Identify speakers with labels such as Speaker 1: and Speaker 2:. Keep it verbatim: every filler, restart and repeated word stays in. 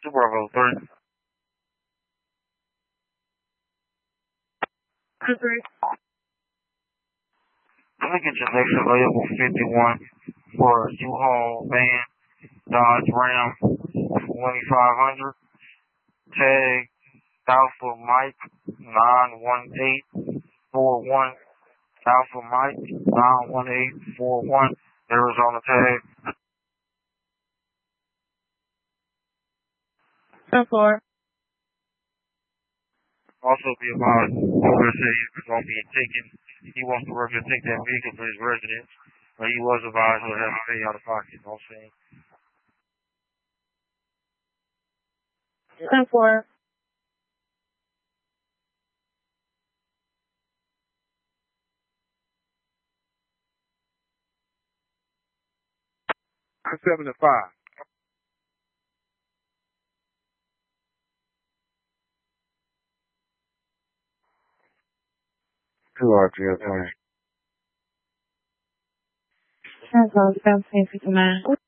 Speaker 1: Two Bravo three.
Speaker 2: Two three.
Speaker 1: Let me get your next available fifty-one for U-Haul van, Dodge Ram twenty-five hundred. Tag Alpha Mike nine one eight four one. Alpha Mike nine one eight four one. Arizona tag.
Speaker 2: ten four.
Speaker 1: Also be about over say he's going to be taking, he wants to work and take that vehicle for his residence, but he was advised he'll have to pay out of pocket, you know what I'm saying?
Speaker 2: ten four.
Speaker 3: Seven to five. Two R G S.
Speaker 2: Ten four. seventeen fifty-nine.